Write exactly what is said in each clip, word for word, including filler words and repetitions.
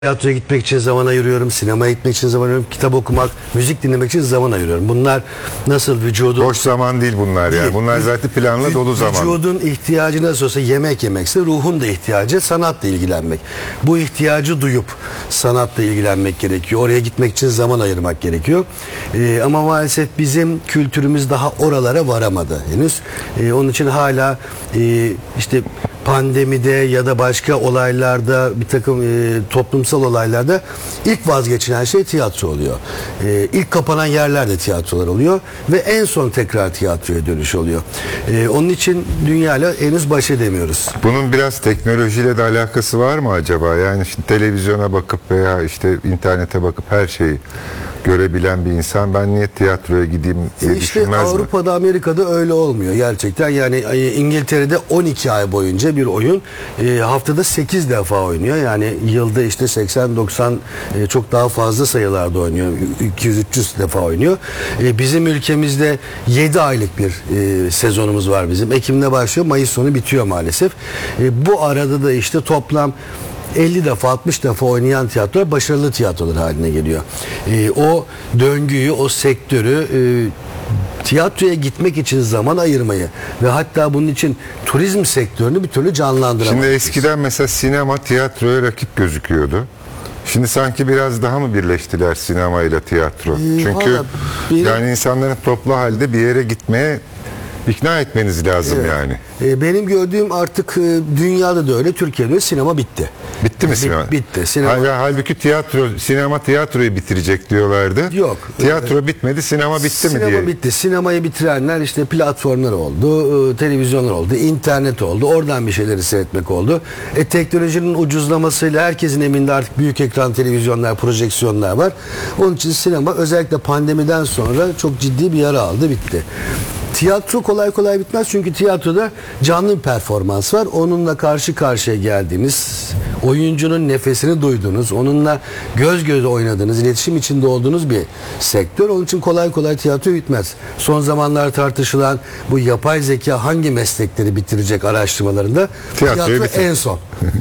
Tiyatroya gitmek için zaman ayırıyorum, sinemaya gitmek için zaman ayırıyorum, kitap okumak, müzik dinlemek için zaman ayırıyorum. Bunlar nasıl vücudun... Boş zaman değil bunlar yani. Bunlar zaten planlı dolu zaman. Vücudun ihtiyacı nasıl olsa yemek yemekse ruhun da ihtiyacı sanatla ilgilenmek. Bu ihtiyacı duyup sanatla ilgilenmek gerekiyor. Oraya gitmek için zaman ayırmak gerekiyor. Ee, ama maalesef bizim kültürümüz daha oralara varamadı henüz. Ee, onun için hala e, işte... pandemide ya da başka olaylarda, bir takım e, toplumsal olaylarda ilk vazgeçilen şey tiyatro oluyor. E, ilk kapanan yerler de tiyatrolar oluyor ve en son tekrar tiyatroya dönüş oluyor. E, onun için dünyayla henüz baş edemiyoruz. Bunun biraz teknolojiyle de alakası var mı acaba? Yani şimdi televizyona bakıp veya işte internete bakıp her şeyi görebilen bir insan ben niye tiyatroya gideyim diye işte düşünmez mi? Avrupa'da, Amerika'da öyle olmuyor gerçekten. Yani İngiltere'de on iki ay boyunca bir oyun e, haftada sekiz defa oynuyor. Yani yılda işte seksen doksan e, çok daha fazla sayılarda oynuyor. iki yüz üç yüz defa oynuyor. E, bizim ülkemizde yedi aylık bir e, sezonumuz var bizim. Ekim'de başlıyor, Mayıs sonu bitiyor maalesef. E, bu arada da işte toplam elli defa altmış defa oynayan tiyatrolar başarılı tiyatrolar haline geliyor. E, o döngüyü, o sektörü e, tiyatroya gitmek için zaman ayırmayı ve hatta bunun için turizm sektörünü bir türlü canlandıramayız. Şimdi eskiden mesela sinema tiyatroya rakip gözüküyordu. Şimdi sanki biraz daha mı birleştiler sinema ile tiyatro? Ee, Çünkü benim... yani insanların toplu halde bir yere gitmeye ikna etmeniz lazım evet. yani. Benim gördüğüm artık dünyada da öyle, Türkiye'de sinema bitti. Bitti mi sinema? Bitti. Sinema... Halbuki, halbuki tiyatro, sinema tiyatroyu bitirecek diyorlardı. Yok. Tiyatro bitmedi, sinema bitti sinema mi diye. Sinema bitti. Sinemayı bitirenler işte platformlar oldu, televizyonlar oldu, internet oldu. Oradan bir şeyleri seyretmek oldu. E, teknolojinin ucuzlamasıyla herkesin evinde artık büyük ekran televizyonlar, projeksiyonlar var. Onun için sinema özellikle pandemiden sonra çok ciddi bir yara aldı, bitti. Tiyatro kolay kolay bitmez çünkü tiyatroda canlı bir performans var. Onunla karşı karşıya geldiğiniz, oyuncunun nefesini duyduğunuz, onunla göz göze oynadığınız, iletişim içinde olduğunuz bir sektör. Onun için kolay kolay tiyatro bitmez. Son zamanlar tartışılan bu yapay zeka hangi meslekleri bitirecek araştırmalarında tiyatro en son.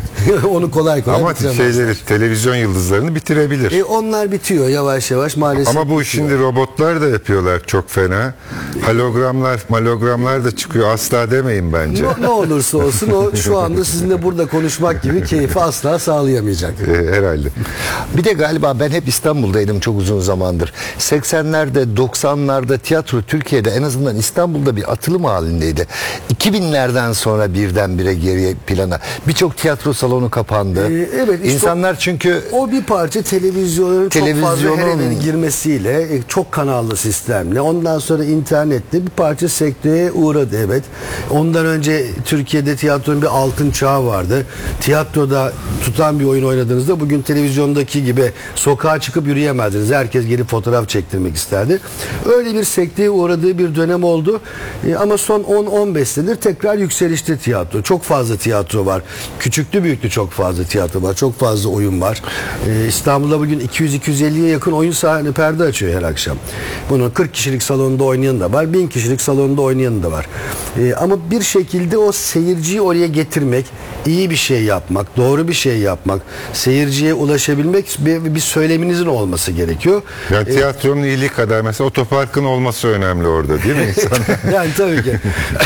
Onu kolay kolay ama bitiremez. şeyleri, televizyon yıldızlarını bitirebilir. E onlar bitiyor yavaş yavaş maalesef. Ama bu bitiyor. şimdi robotlar da yapıyorlar çok fena. Hologramlar, malogramlar da çıkıyor. Asla demeyin bence. Ne, ne olursa olsun o şu anda sizinle burada konuşmak gibi keyfi asla sağlayamayacak. E, herhalde. Bir de galiba ben hep İstanbul'daydım çok uzun zamandır. seksenlerde, doksanlarda tiyatro Türkiye'de, en azından İstanbul'da bir atılım halindeydi. iki binlerden sonra birdenbire geriye plana. Birçok tiyatro salonu kapandı. Ee, evet, işte İnsanlar çünkü o bir parça televizyonun çok fazla her eve girmesiyle, çok kanallı sistemle, ondan sonra internette bir parça sekteye uğradı, evet. Ondan önce Türkiye'de tiyatronun bir altın çağı vardı. Tiyatroda tutan bir oyun oynadığınızda bugün televizyondaki gibi sokağa çıkıp yürüyemezdiniz. Herkes gelip fotoğraf çektirmek isterdi. Öyle bir sekteye uğradığı bir dönem oldu. Ee, ama son on on beş senedir tekrar yükselişte tiyatro. Çok fazla tiyatro var. Küçüklü büyüklü çok fazla tiyatro var. Çok fazla oyun var. Ee, İstanbul'da bugün iki yüz iki yüz elliye yakın oyun sahne perde açıyor her akşam. Bunun kırk kişilik salonda oynayan da var. bin kişilik salonda oynayan da var. Ee, ama bir şekilde o seyirciyi oraya getirmek, iyi bir şey yapmak, doğru bir şey yapmak, seyirciye ulaşabilmek bir, bir söyleminizin olması gerekiyor. Yani tiyatronun ee, iyiliği kadar mesela otoparkın olması önemli orada, değil mi insan? Yani tabii ki.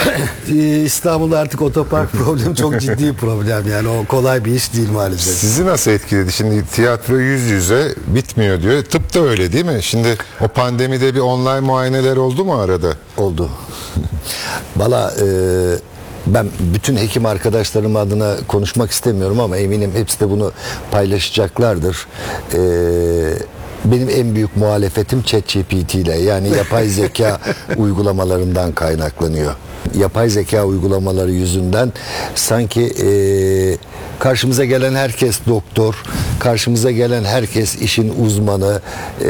İstanbul'da artık otopark problemi çok ciddi problem. Yani o kolay bir iş değil maalesef. Sizi nasıl etkiledi? Şimdi tiyatro yüz yüze bitmiyor diyor. Tıp da öyle değil mi? Şimdi o pandemide bir online muayeneler oldu mu arada? Oldu. Valla e, ben bütün hekim arkadaşlarım adına konuşmak istemiyorum ama eminim hepsi de bunu paylaşacaklardır. E, benim en büyük muhalefetim ChatGPT ile, yani yapay zeka uygulamalarından kaynaklanıyor. Yapay zeka uygulamaları yüzünden sanki e, karşımıza gelen herkes doktor, karşımıza gelen herkes işin uzmanı. E,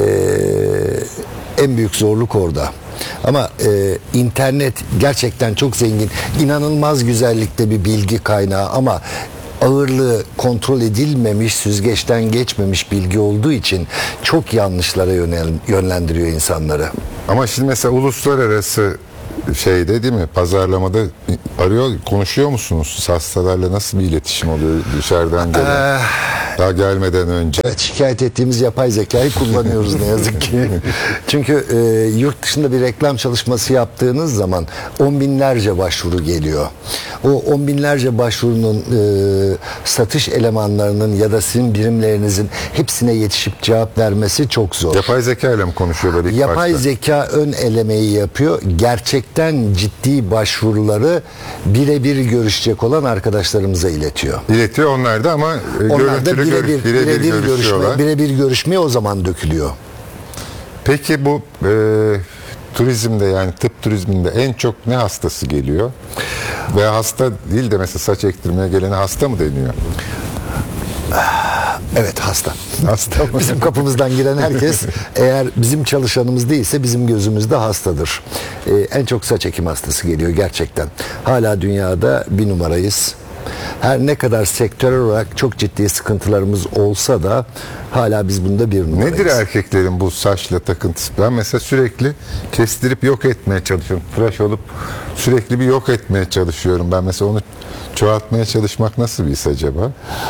en büyük zorluk orada. Ama e, internet gerçekten çok zengin, inanılmaz güzellikte bir bilgi kaynağı ama ağırlığı kontrol edilmemiş, süzgeçten geçmemiş bilgi olduğu için çok yanlışlara yönel, yönlendiriyor insanları. Ama şimdi mesela uluslararası şeyde değil mi, pazarlamada arıyor, konuşuyor musunuz? Hastalarla nasıl bir iletişim oluyor dışarıdan gelen? Ee, Daha gelmeden önce. Evet, şikayet ettiğimiz yapay zekayı kullanıyoruz ne yazık ki. Çünkü e, yurt dışında bir reklam çalışması yaptığınız zaman on binlerce başvuru geliyor. O on binlerce başvurunun e, satış elemanlarının ya da sizin birimlerinizin hepsine yetişip cevap vermesi çok zor. Yapay zeka ile mi konuşuyor böyle ilk Yapay başta? zeka ön elemeyi yapıyor. Gerçekten ciddi başvuruları birebir görüşecek olan arkadaşlarımıza iletiyor. İletiyor onlar da ama e, Onlar da görüntülü birebir görüş, birebir birebir görüşme, görüşüyorlar. birebir görüşmeye o zaman dökülüyor. Peki bu e, turizmde, yani tıp turizminde en çok ne hastası geliyor? Veya hasta değil de mesela saç ektirmeye gelene hasta mı deniyor? Evet, hasta. Hasta mı? Bizim kapımızdan giren herkes eğer bizim çalışanımız değilse bizim gözümüzde hastadır. Ee, en çok saç ekim hastası geliyor gerçekten. Hala dünyada bir numarayız. Her ne kadar sektörel olarak çok ciddi sıkıntılarımız olsa da hala biz bunda bir numarayız. Nedir erkeklerin bu saçla takıntısı? Ben mesela sürekli kestirip yok etmeye çalışıyorum. Tıraş olup sürekli bir yok etmeye çalışıyorum. Ben mesela onu çoğaltmaya çalışmak nasıl bir his acaba?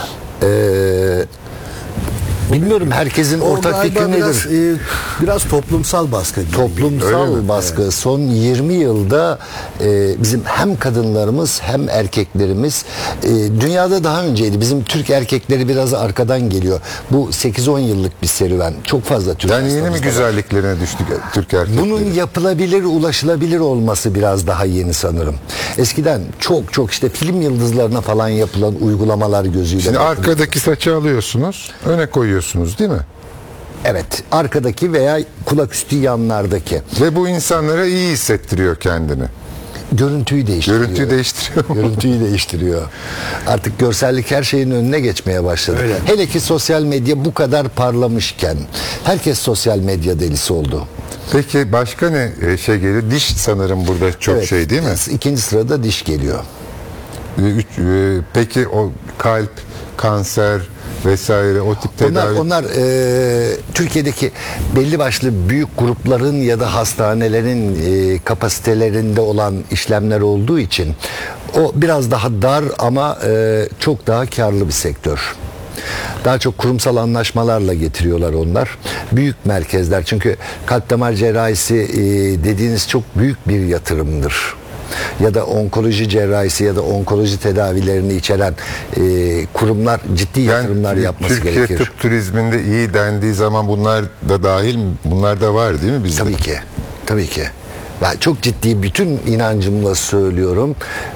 Ee, bilmiyorum, herkesin O ortak galiba fikri biraz, nedir? e, biraz toplumsal baskı gibi. Öyle Toplumsal mi? baskı son yirmi yılda e, bizim hem kadınlarımız hem erkeklerimiz e, dünyada daha önceydi. Bizim Türk erkekleri biraz arkadan geliyor. Bu sekiz on yıllık bir serüven. Çok fazla Türk Yani yeni mi hastamız da var. güzelliklerine düştük Türk erkekleri? Bunun yapılabilir, ulaşılabilir olması biraz daha yeni sanırım. Eskiden çok çok işte film yıldızlarına falan yapılan uygulamalar gözüyle. Şimdi bakılıyor. arkadaki saçı alıyorsunuz, öne koyuyorsunuz değil mi? Evet, arkadaki veya kulaküstü yanlardaki. Ve bu insanlara iyi hissettiriyor kendini. Görüntüyü değiştiriyor. Görüntüyü değiştiriyor mu? Görüntüyü değiştiriyor. Artık görsellik her şeyin önüne geçmeye başladı. Öyle. Hele ki sosyal medya bu kadar parlamışken herkes sosyal medya delisi oldu. Peki başka ne e, şey geliyor? Diş sanırım burada çok Evet, şey değil mi? İkinci sırada diş geliyor. E, Üç, e, peki o kalp, kanser vesaire o tip Onlar, tedavi... onlar e, Türkiye'deki belli başlı büyük grupların ya da hastanelerin e, kapasitelerinde olan işlemler olduğu için o biraz daha dar ama e, çok daha karlı bir sektör. Daha çok kurumsal anlaşmalarla getiriyorlar onlar. Büyük merkezler, çünkü kalp damar cerrahisi e, dediğiniz çok büyük bir yatırımdır. Ya da onkoloji cerrahisi ya da onkoloji tedavilerini içeren e, kurumlar ciddi yatırımlar Yani yapması Türkiye gerekir. tıp turizminde iyi dendiği zaman bunlar da dahil mi? Bunlar da var değil mi bizde? Tabii ki. Tabii ki. Ben çok ciddi bütün inancımla söylüyorum.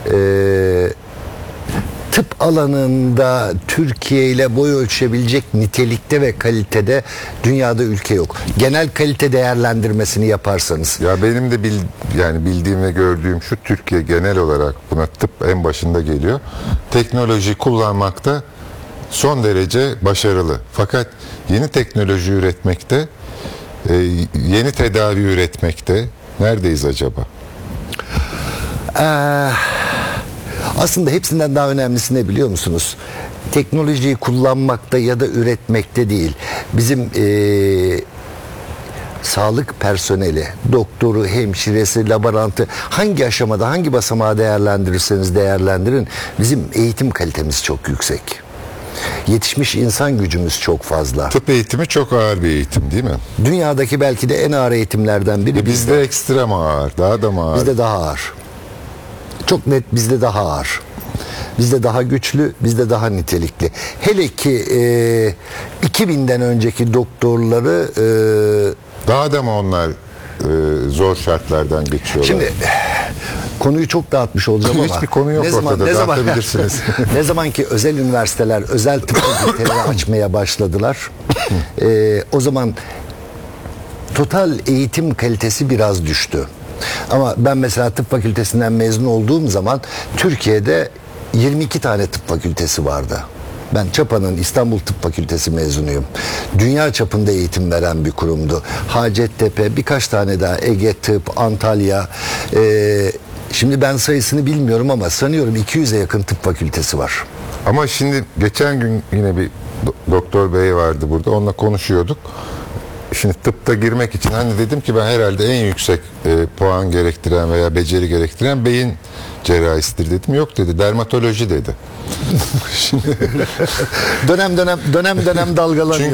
Ee, tıp alanında Türkiye ile boy ölçebilecek nitelikte ve kalitede dünyada ülke yok. Genel kalite değerlendirmesini yaparsanız. Ya benim de bil, yani bildiğim ve gördüğüm şu, Türkiye genel olarak buna tıp en başında geliyor. Teknoloji kullanmakta son derece başarılı. Fakat yeni teknoloji üretmekte, e, yeni tedavi üretmekte neredeyiz acaba? Ee, aslında hepsinden daha önemlisi ne biliyor musunuz? Teknolojiyi kullanmakta ya da üretmekte değil. Bizim ee, sağlık personeli, doktoru, hemşiresi, laborantı hangi aşamada, hangi basamağı değerlendirirseniz değerlendirin, bizim eğitim kalitemiz çok yüksek. Yetişmiş insan gücümüz çok fazla. Tıp eğitimi çok ağır bir eğitim değil mi? Dünyadaki belki de en ağır eğitimlerden biri E bizde ekstrem ağır, daha da mı ağır? bizde daha ağır. Çok net bizde daha ağır. Bizde daha güçlü, bizde daha nitelikli. Hele ki e, iki binden önceki doktorları e, Daha da mı onlar e, zor şartlardan geçiyorlar? şimdi konuyu çok dağıtmış olacağım ama Hiçbir konu yok ne zaman, ortada, ne zaman, dağıtabilirsiniz. ne zaman ki özel üniversiteler özel tıp fakülteleri açmaya başladılar, e, o zaman total eğitim kalitesi biraz düştü. Ama ben mesela tıp fakültesinden mezun olduğum zaman Türkiye'de yirmi iki tane tıp fakültesi vardı. Ben Çapa'nın İstanbul Tıp Fakültesi mezunuyum. Dünya çapında eğitim veren bir kurumdu. Hacettepe, birkaç tane daha, Ege Tıp, Antalya. Ee, şimdi ben sayısını bilmiyorum ama sanıyorum iki yüze yakın tıp fakültesi var. Ama şimdi geçen gün yine bir do- doktor bey vardı burada, onunla konuşuyorduk. Şimdi tıpta girmek için hani dedim ki ben herhalde en yüksek e, puan gerektiren veya beceri gerektiren beyin cerrahisidir dedim. Yok dedi, dermatoloji dedi. dönem dönem dönem dönem dalgalanıyor.